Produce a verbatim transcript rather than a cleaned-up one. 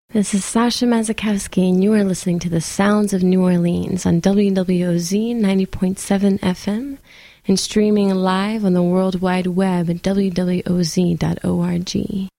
This is Sasha Mazakowski, and you are listening to the Sounds of New Orleans on W W O Z ninety point seven F M and streaming live on the World Wide Web at w w o z dot org.